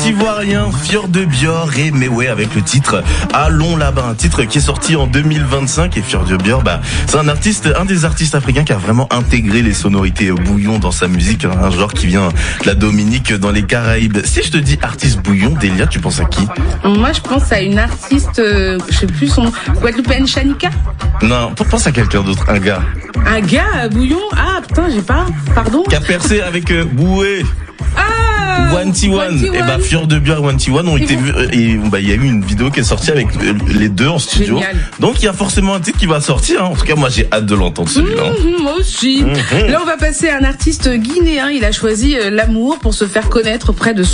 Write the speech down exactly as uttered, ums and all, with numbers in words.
Ivoirien Fior de Bior et Mewé avec le titre Allons là-bas, un titre qui est sorti en deux mille vingt-cinq. Et Fior de Bior, bah, c'est un artiste, un des artistes africains qui a vraiment intégré les sonorités bouillon dans sa musique, un genre qui vient de la Dominique dans les Caraïbes. Si je te dis artiste bouillon, Delia, tu penses à qui? Moi, je pense à une artiste, euh, je sais plus son, Guadeloupéenne Chanika. Non, pense à quelqu'un d'autre, un gars. Un gars, euh, bouillon. Ah putain, j'ai pas. Pardon. Qui a percé avec euh, Boué. Ah. Wanty One. Et bah Fior de Bior et Wanty One ont été vus, et bah il y a eu une vidéo qui est sortie avec les deux en studio. Génial. Donc il y a forcément un titre qui va sortir. Hein. En tout cas, moi j'ai hâte de l'entendre celui-là. Mmh, moi aussi. Mmh. Là, on va passer à un artiste guinéen. Il a choisi l'amour pour se faire connaître près de